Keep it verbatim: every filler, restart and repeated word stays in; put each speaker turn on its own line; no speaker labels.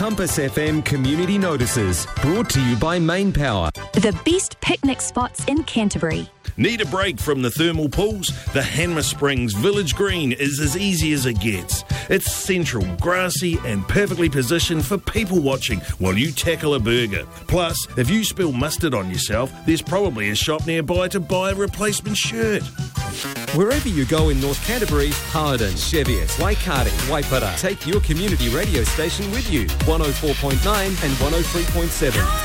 Compass F M Community Notices, brought to you by Main Power.
The best picnic spots in Canterbury.
Need a break from the thermal pools? The Hanmer Springs Village Green is as easy as it gets. It's central, grassy and perfectly positioned for people watching while you tackle a burger. Plus, if you spill mustard on yourself, there's probably a shop nearby to buy a replacement shirt.
Wherever you go in North Canterbury, Harden, Cheviot, Waikare, Waipara, take your community radio station with you. one oh four point nine and one oh three point seven.